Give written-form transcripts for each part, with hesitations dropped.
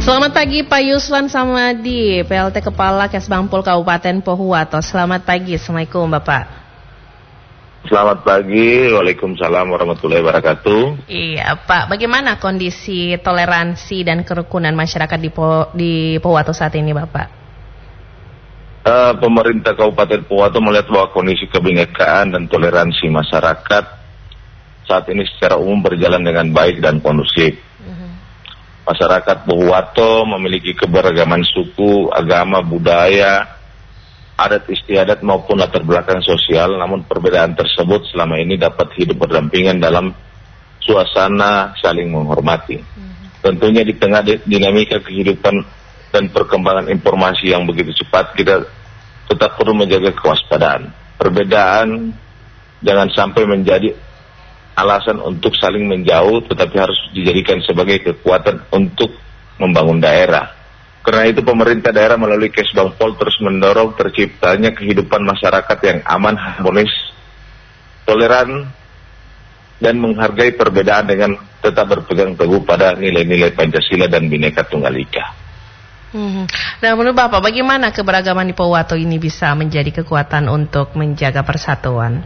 Selamat pagi Pak Yuslan Samadi, PLT Kepala Kesbangpol Kabupaten Pohuwato. Selamat pagi, Assalamualaikum Bapak. Selamat pagi, Waalaikumsalam warahmatullahi wabarakatuh. Iya Pak, bagaimana kondisi toleransi dan kerukunan masyarakat di Pohuwato saat ini Bapak? Pemerintah Kabupaten Pohuwato melihat bahwa kondisi kebinekaan dan toleransi masyarakat saat ini secara umum berjalan dengan baik dan kondusif. Masyarakat Pohuwato memiliki keberagaman suku, agama, budaya, adat istiadat maupun latar belakang sosial, namun perbedaan tersebut selama ini dapat hidup berdampingan dalam suasana saling menghormati. Tentunya di tengah dinamika kehidupan dan perkembangan informasi yang begitu cepat, kita tetap perlu menjaga kewaspadaan. Perbedaan jangan sampai menjadi alasan untuk saling menjauh, tetapi harus dijadikan sebagai kekuatan untuk membangun daerah. Karena itu pemerintah daerah melalui Kesbangpol terus mendorong terciptanya kehidupan masyarakat yang aman, harmonis, toleran, dan menghargai perbedaan dengan tetap berpegang teguh pada nilai-nilai Pancasila dan Bhinneka Tunggal Ika. Nah, menurut Bapak, bagaimana keberagaman di Pohuwato ini bisa menjadi kekuatan untuk menjaga persatuan?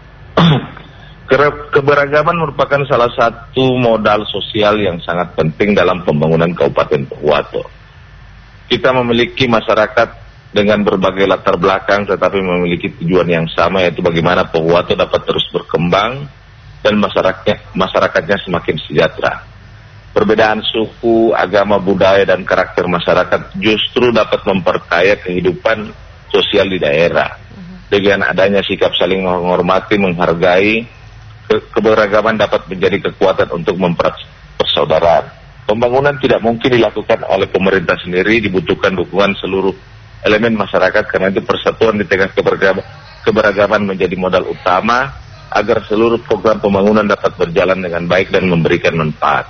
Keberagaman merupakan salah satu modal sosial yang sangat penting dalam pembangunan Kabupaten Pohuwato. Kita memiliki masyarakat dengan berbagai latar belakang tetapi memiliki tujuan yang sama, yaitu bagaimana Pohuwato dapat terus berkembang dan masyarakatnya semakin sejahtera. Perbedaan suku, agama, budaya, dan karakter masyarakat justru dapat memperkaya kehidupan sosial di daerah. Dengan adanya sikap saling menghormati, menghargai, keberagaman dapat menjadi kekuatan untuk mempererat persaudaraan. Pembangunan tidak mungkin dilakukan oleh pemerintah sendiri, dibutuhkan dukungan seluruh elemen masyarakat. Karena itu persatuan di tengah keberagaman menjadi modal utama agar seluruh program pembangunan dapat berjalan dengan baik dan memberikan manfaat.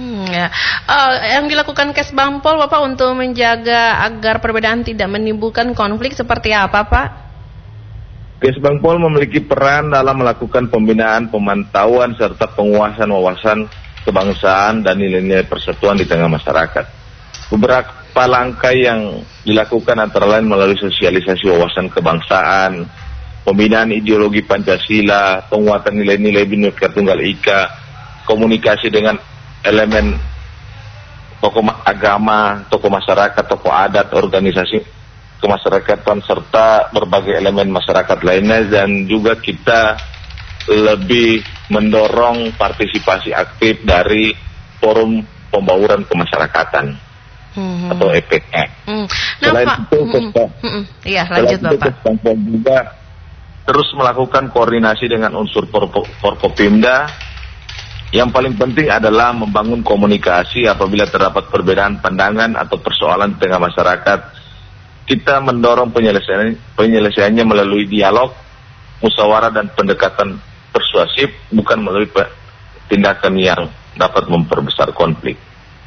Yang dilakukan Kesbangpol Bapak untuk menjaga agar perbedaan tidak menimbulkan konflik seperti apa Pak? Kesbangpol memiliki peran dalam melakukan pembinaan, pemantauan, serta penguasaan wawasan kebangsaan dan nilai-nilai persatuan di tengah masyarakat. Beberapa langkah yang dilakukan antara lain melalui sosialisasi wawasan kebangsaan, pembinaan ideologi Pancasila, penguatan nilai-nilai Bhinneka Tunggal Ika, komunikasi dengan elemen tokoh agama, tokoh masyarakat, tokoh adat, organisasi kemasyarakatan, serta berbagai elemen masyarakat lainnya, dan juga kita lebih mendorong partisipasi aktif dari forum pembauran kemasyarakatan atau EPK. Selain itu, lanjut Bapak. Kesbangpol juga terus melakukan koordinasi dengan unsur Forkopimda. Yang paling penting adalah membangun komunikasi apabila terdapat perbedaan pandangan atau persoalan di tengah masyarakat. Kita mendorong penyelesaiannya melalui dialog, musyawarah, dan pendekatan persuasif, bukan melalui tindakan yang dapat memperbesar konflik.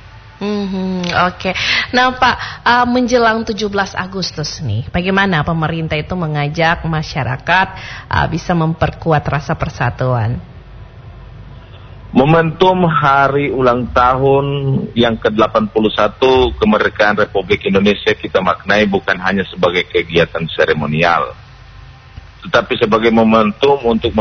Oke. Nah Pak, menjelang 17 Agustus nih, bagaimana pemerintah itu mengajak masyarakat bisa memperkuat rasa persatuan? Momentum hari ulang tahun yang ke-81 kemerdekaan Republik Indonesia kita maknai bukan hanya sebagai kegiatan seremonial, tetapi sebagai momentum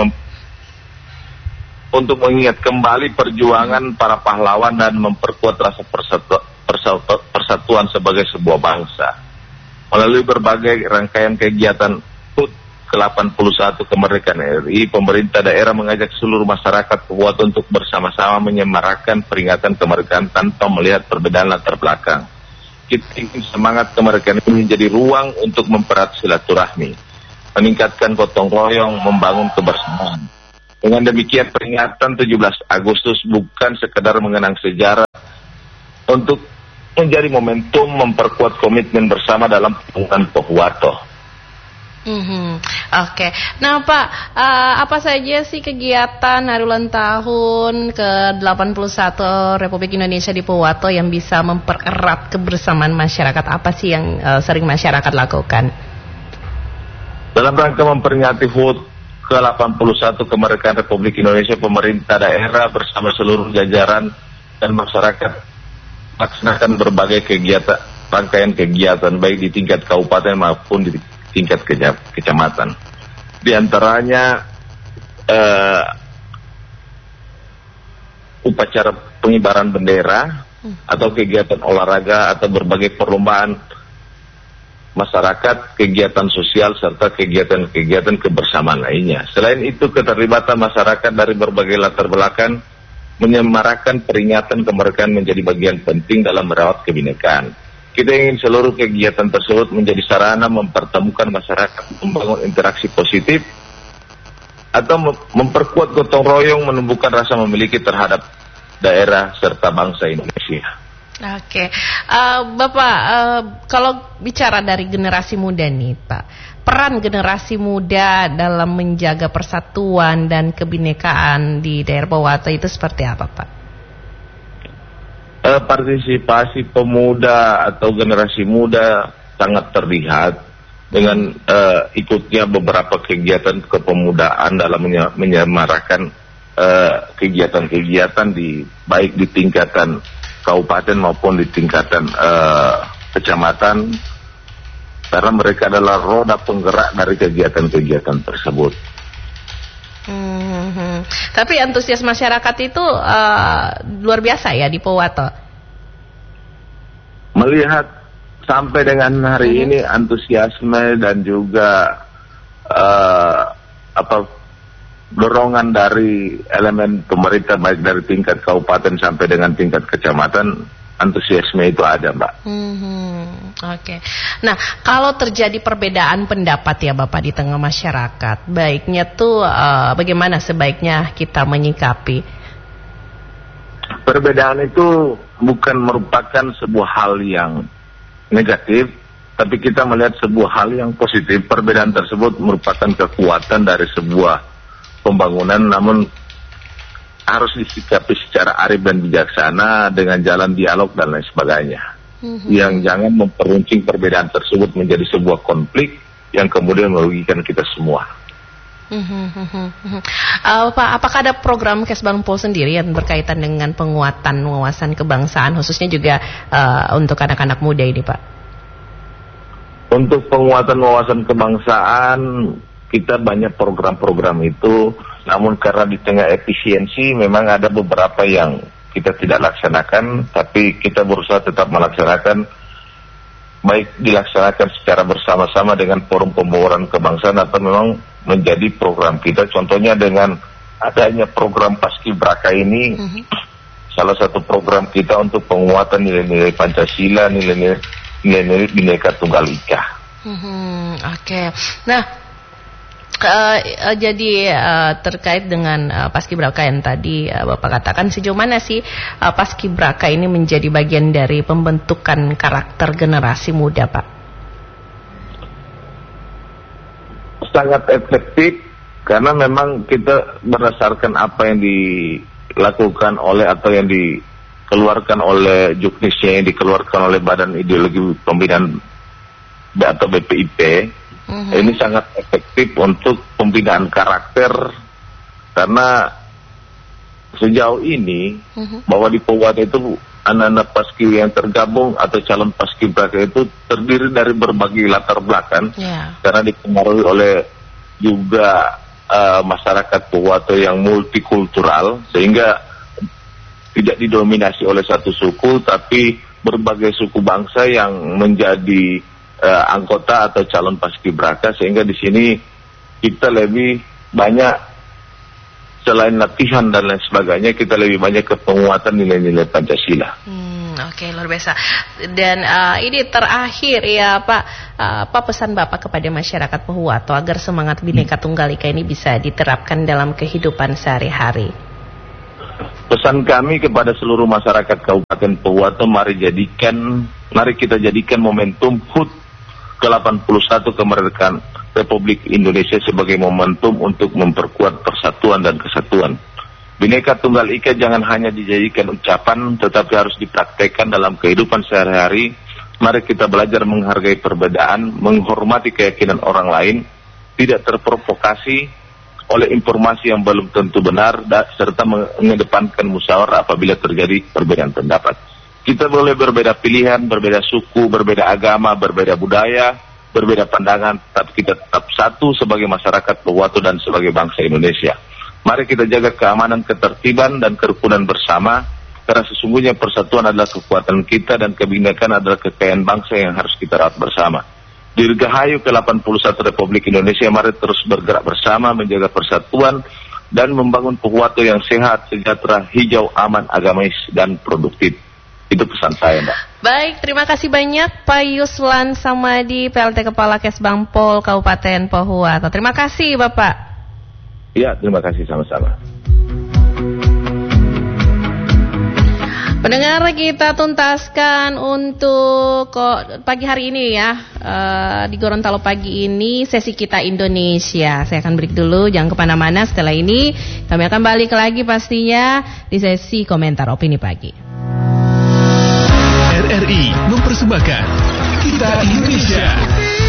untuk mengingat kembali perjuangan para pahlawan dan memperkuat rasa persatuan sebagai sebuah bangsa. Melalui berbagai rangkaian kegiatan ke-81 kemerdekaan RI, pemerintah daerah mengajak seluruh masyarakat Pohuwato untuk bersama-sama menyemarakan peringatan kemerdekaan tanpa melihat perbedaan latar belakang. Kita ingin semangat kemerdekaan ini menjadi ruang untuk mempererat silaturahmi, meningkatkan gotong royong, membangun kebersamaan. Dengan demikian, peringatan 17 Agustus bukan sekedar mengenang sejarah, untuk menjadi momentum memperkuat komitmen bersama dalam pembangunan Pohuwato. Oke. Nah Pak, apa saja sih kegiatan hari ulang tahun ke-81 Republik Indonesia di Pohuwato yang bisa mempererat kebersamaan masyarakat? Apa sih yang sering masyarakat lakukan? Dalam rangka memperingati HUT ke-81 kemerdekaan Republik Indonesia, pemerintah daerah bersama seluruh jajaran dan masyarakat melaksanakan berbagai kegiatan, rangkaian kegiatan baik di tingkat kabupaten maupun di tingkat kecamatan. Di antaranya upacara pengibaran bendera atau kegiatan olahraga atau berbagai perlombaan masyarakat, kegiatan sosial serta kegiatan-kegiatan kebersamaan lainnya. Selain itu, keterlibatan masyarakat dari berbagai latar belakang menyemarakan peringatan kemerdekaan menjadi bagian penting dalam merawat kebinekaan. Kita ingin seluruh kegiatan tersebut menjadi sarana mempertemukan masyarakat, membangun interaksi positif, atau memperkuat gotong royong, menumbuhkan rasa memiliki terhadap daerah serta bangsa Indonesia. Oke, Bapak, kalau bicara dari generasi muda nih, Pak, peran generasi muda dalam menjaga persatuan dan kebinekaan di daerah Pohuwato itu seperti apa, Pak? Partisipasi pemuda atau generasi muda sangat terlihat dengan ikutnya beberapa kegiatan kepemudaan dalam menyemarakan kegiatan-kegiatan baik di tingkatan kabupaten maupun di tingkatan kecamatan, karena mereka adalah roda penggerak dari kegiatan-kegiatan tersebut. Tapi antusias masyarakat itu luar biasa ya di Pohuwato. Melihat sampai dengan hari ini antusiasme dan juga dorongan dari elemen pemerintah baik dari tingkat kabupaten sampai dengan tingkat kecamatan, antusiasme itu ada, Mbak. Oke. Nah, kalau terjadi perbedaan pendapat ya Bapak di tengah masyarakat, baiknya tuh bagaimana sebaiknya kita menyikapi? Perbedaan itu bukan merupakan sebuah hal yang negatif, tapi kita melihat sebuah hal yang positif. Perbedaan tersebut merupakan kekuatan dari sebuah pembangunan, namun harus disikapi secara arif dan bijaksana dengan jalan dialog dan lain sebagainya. Yang jangan memperuncing perbedaan tersebut menjadi sebuah konflik yang kemudian merugikan kita semua. Pak, apakah ada program Kesbangpol sendiri yang berkaitan dengan penguatan wawasan kebangsaan, khususnya juga untuk anak-anak muda ini, Pak? Untuk penguatan wawasan kebangsaan, kita banyak program-program itu, namun karena di tengah efisiensi memang ada beberapa yang kita tidak laksanakan, tapi kita berusaha tetap melaksanakan, baik dilaksanakan secara bersama-sama dengan forum pembangunan kebangsaan atau memang menjadi program kita. Contohnya dengan adanya program Paskibraka ini, salah satu program kita untuk penguatan nilai-nilai Pancasila, nilai-nilai Bhinneka Tunggal Ika. Oke. Nah, jadi terkait dengan Paskibraka yang tadi Bapak katakan, sejauh mana sih Paskibraka ini menjadi bagian dari pembentukan karakter generasi muda, Pak? Sangat efektif, karena memang kita berdasarkan apa yang dilakukan oleh atau yang dikeluarkan oleh juknisnya, yang dikeluarkan oleh Badan Ideologi Pembinaan atau BPIP. Ini sangat efektif untuk pembinaan karakter, karena sejauh ini bahwa di Pohuwato itu anak-anak paski yang tergabung atau calon paskibraka itu terdiri dari berbagai latar belakang, karena dipengaruhi oleh juga masyarakat Pohuwato yang multikultural, sehingga tidak didominasi oleh satu suku, tapi berbagai suku bangsa yang menjadi anggota atau calon paskibraka, sehingga di sini kita lebih banyak, selain latihan dan lain sebagainya, kita lebih banyak ke penguatan nilai-nilai Pancasila. Oke, luar biasa. Dan ini terakhir ya Pak, apa pesan Bapak kepada masyarakat Pohuwato agar semangat Bhinneka Tunggal Ika ini bisa diterapkan dalam kehidupan sehari-hari? Pesan kami kepada seluruh masyarakat Kabupaten Pohuwato, mari kita jadikan momentum HUT ke-81 kemerdekaan Republik Indonesia sebagai momentum untuk memperkuat persatuan dan kesatuan. Bhinneka Tunggal Ika jangan hanya dijadikan ucapan, tetapi harus dipraktekkan dalam kehidupan sehari-hari. Mari kita belajar menghargai perbedaan, menghormati keyakinan orang lain, tidak terprovokasi oleh informasi yang belum tentu benar, serta mengedepankan musyawarah apabila terjadi perbedaan pendapat. Kita boleh berbeda pilihan, berbeda suku, berbeda agama, berbeda budaya, berbeda pandangan, tapi kita tetap satu sebagai masyarakat Pohuwato dan sebagai bangsa Indonesia. Mari kita jaga keamanan, ketertiban, dan kerukunan bersama, karena sesungguhnya persatuan adalah kekuatan kita dan kebinekaan adalah kekayaan bangsa yang harus kita rawat bersama. Dirgahayu ke-81 Republik Indonesia, mari terus bergerak bersama menjaga persatuan dan membangun Pohuwato yang sehat, sejahtera, hijau, aman, agamis, dan produktif. Itu pesan saya, Mbak. Baik, terima kasih banyak Pak Yuslan Samadi, PLT Kepala Kesbangpol Kabupaten Pohuwato. Terima kasih, Bapak. Ya, terima kasih sama-sama. Pendengar, kita tuntaskan untuk pagi hari ini ya, di Gorontalo pagi ini sesi Kita Indonesia. Saya akan break dulu, jangan kemana-mana. Setelah ini kami akan balik lagi pastinya di sesi komentar opini pagi. RRI mempersembahkan Kita Indonesia.